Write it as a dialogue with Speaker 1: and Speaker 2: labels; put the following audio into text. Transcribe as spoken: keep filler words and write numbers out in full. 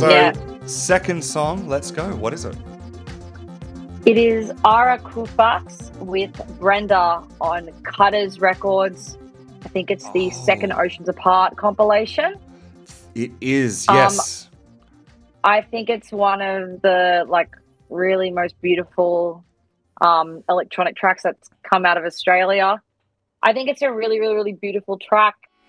Speaker 1: So,
Speaker 2: Yeah.
Speaker 1: second song, let's go. What is it?
Speaker 2: It is Ara Kufax with Brenda on Cutters Records. I think it's the
Speaker 1: Oh.
Speaker 2: second Oceans Apart compilation.
Speaker 1: It is,
Speaker 2: Um,
Speaker 1: yes.
Speaker 2: I think it's one of the like really most beautiful um, electronic tracks that's come out of Australia. I think it's a really, really, really beautiful track.